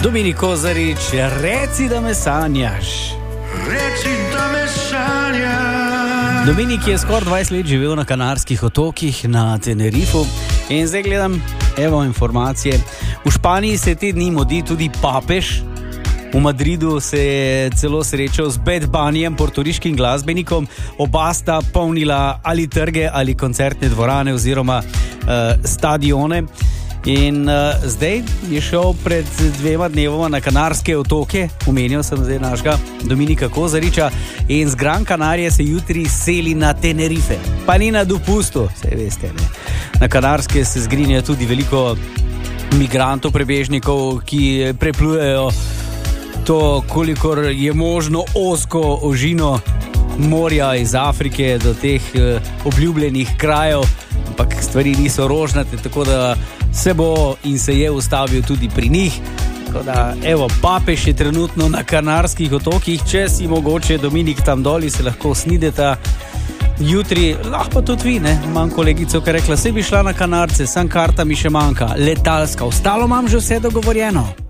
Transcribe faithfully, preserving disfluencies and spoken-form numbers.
Dominik Kozarič, reci, da me sanjaš. Reci, da me sanjaš. Dominik je skoraj dvajset let živel na Kanarskih otokih na Tenerifu in zdaj gledam, evo informacije. V Španiji se te dni modi tudi papež. V Madridu se je celo srečal z Bad Bunnyjem, portoriškim glasbenikom. Oba sta polnila ali trge ali koncertne dvorane oziroma uh, stadione. In uh, zdaj je šel pred dvema dnevoma na Kanarske otoke, omenil sem zdaj našega Dominika Kozariča, in z Gran Canarie se jutri seli na Tenerife. Pa ni na dopustu, saj veste, ne. Na Kanarske se zgrinja tudi veliko migrantov, prebežnikov, ki preplujejo to, kolikor je možno ozko ožino morja iz Afrike do teh uh, obljubljenih krajev, ampak stvari niso rožnate, tako da se bo in se je ustavil tudi pri njih. Tako da, evo, papež je trenutno na Kanarskih otokih, če si mogoče Dominik tam doli, se lahko snideta. Jutri, lahko tudi vi, ne? Imam kolegico, ki je rekla, se bi šla na Kanarce, sam karta mi še manjka, letalska, ostalo imam že vse dogovorjeno.